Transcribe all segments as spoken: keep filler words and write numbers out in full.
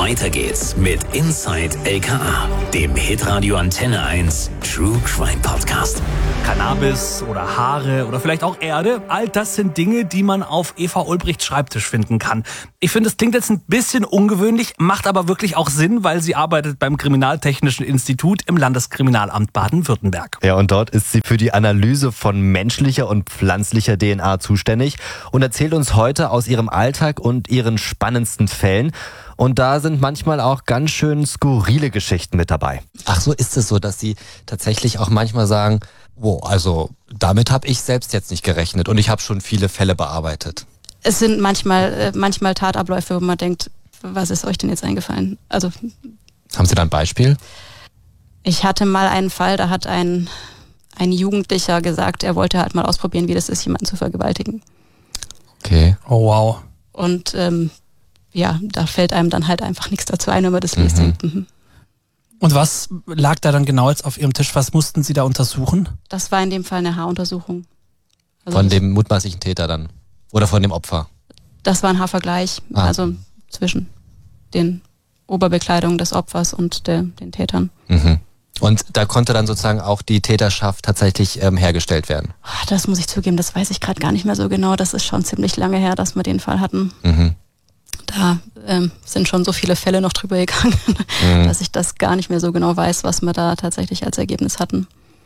Weiter geht's mit Inside L K A, dem Hitradio Antenne eins True Crime Podcast. Cannabis oder Haare oder vielleicht auch Erde, all das sind Dinge, die man auf Eva Ulbrichts Schreibtisch finden kann. Ich finde, es klingt jetzt ein bisschen ungewöhnlich, macht aber wirklich auch Sinn, weil sie arbeitet beim Kriminaltechnischen Institut im Landeskriminalamt Baden-Württemberg. Ja, und dort ist sie für die Analyse von menschlicher und pflanzlicher D N A zuständig und erzählt uns heute aus ihrem Alltag und ihren spannendsten Fällen. Und da sind manchmal auch ganz schön skurrile Geschichten mit dabei. Ach so, ist es so, dass Sie tatsächlich auch manchmal sagen, wow, also damit habe ich selbst jetzt nicht gerechnet und ich habe schon viele Fälle bearbeitet. Es sind manchmal, äh, manchmal Tatabläufe, wo man denkt, was ist euch denn jetzt eingefallen? Also, haben Sie da ein Beispiel? Ich hatte mal einen Fall, da hat ein, ein Jugendlicher gesagt, er wollte halt mal ausprobieren, wie das ist, jemanden zu vergewaltigen. Okay. Oh wow. Und ähm, ja, da fällt einem dann halt einfach nichts dazu ein, wenn man das liest. Mhm. Mhm. Und was lag da dann genau jetzt auf Ihrem Tisch? Was mussten Sie da untersuchen? Das war in dem Fall eine Haaruntersuchung. Also Von das, dem mutmaßlichen Täter dann? Oder von dem Opfer? das war ein Haarvergleich, Ah. also zwischen den Oberbekleidungen des Opfers und der, den Tätern. Mhm. Und da konnte dann sozusagen auch die Täterschaft tatsächlich ähm, hergestellt werden? Ach, das muss ich zugeben, das weiß ich gerade gar nicht mehr so genau. Das ist schon ziemlich lange her, dass wir den Fall hatten. Mhm. Da ähm, sind schon so viele Fälle noch drüber gegangen, Mhm. dass ich das gar nicht mehr so genau weiß, was wir da tatsächlich als Ergebnis hatten.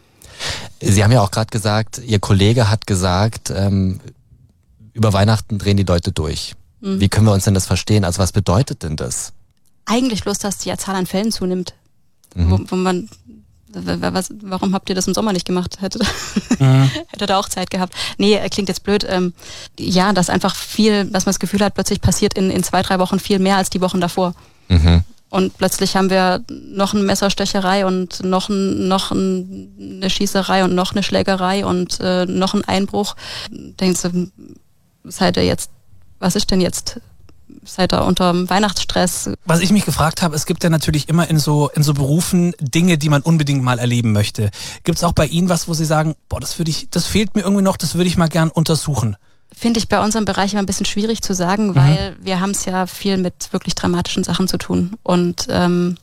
Sie haben ja auch gerade gesagt, Ihr Kollege hat gesagt, ähm, über Weihnachten drehen die Leute durch. Mhm. Wie können wir uns denn das verstehen? Also was bedeutet denn das? Eigentlich bloß, dass die Zahl an Fällen zunimmt. Mhm. Wo, wo man, w- w- was, warum habt ihr das im Sommer nicht gemacht? Hätte, Mhm. hätte da auch Zeit gehabt. Nee, klingt jetzt blöd. Ähm, ja, dass einfach viel, dass man das Gefühl hat, plötzlich passiert in, in zwei, drei Wochen viel mehr als die Wochen davor. Mhm. Und plötzlich haben wir noch eine Messerstecherei und noch, ein, noch ein, eine Schießerei und noch eine Schlägerei und äh, noch ein Einbruch. Denkst du, seid ihr jetzt, was ist denn jetzt? Seid ihr unter Weihnachtsstress? Was ich mich gefragt habe, es gibt ja natürlich immer in so in so Berufen Dinge, die man unbedingt mal erleben möchte. Gibt es auch bei Ihnen was, wo Sie sagen, boah, das würde ich, das fehlt mir irgendwie noch, das würde ich mal gern untersuchen? Finde ich bei unserem Bereich immer ein bisschen schwierig zu sagen, Mhm. weil wir haben es ja viel mit wirklich dramatischen Sachen zu tun. Und ähm,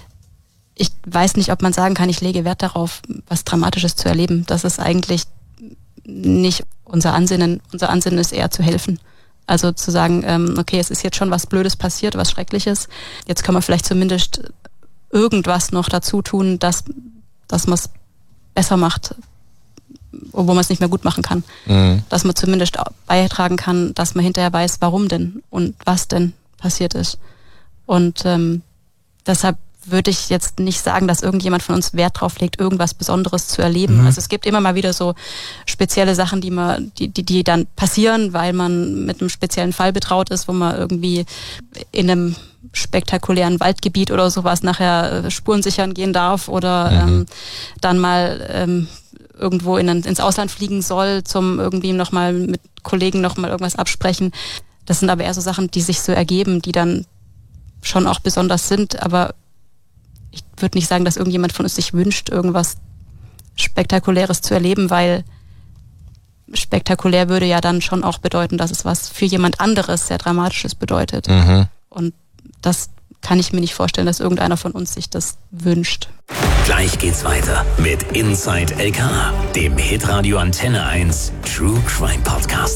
ich weiß nicht, ob man sagen kann, ich lege Wert darauf, was Dramatisches zu erleben. Das ist eigentlich nicht unser Ansinnen. Unser Ansinnen ist eher zu helfen. Also zu sagen, ähm, okay, es ist jetzt schon was Blödes passiert, was Schreckliches. Jetzt können wir vielleicht zumindest irgendwas noch dazu tun, dass, dass man es besser macht, obwohl man es nicht mehr gut machen kann. Mhm. Dass man zumindest beitragen kann, dass man hinterher weiß, warum denn und was denn passiert ist. Und ähm, deshalb würde ich jetzt nicht sagen, dass irgendjemand von uns Wert drauf legt, irgendwas Besonderes zu erleben. Mhm. Also es gibt immer mal wieder so spezielle Sachen, die man, die, die, die dann passieren, weil man mit einem speziellen Fall betraut ist, wo man irgendwie in einem spektakulären Waldgebiet oder sowas nachher Spuren sichern gehen darf oder Mhm. ähm, dann mal ähm, irgendwo in, ins Ausland fliegen soll, zum irgendwie nochmal mit Kollegen nochmal irgendwas absprechen. Das sind aber eher so Sachen, die sich so ergeben, die dann schon auch besonders sind, aber ich würde nicht sagen, dass irgendjemand von uns sich wünscht, irgendwas Spektakuläres zu erleben, weil spektakulär würde ja dann schon auch bedeuten, dass es was für jemand anderes sehr Dramatisches bedeutet. Mhm. Und das kann ich mir nicht vorstellen, dass irgendeiner von uns sich das wünscht. Gleich geht's weiter mit Inside L K A, dem Hitradio Antenne eins True Crime Podcast.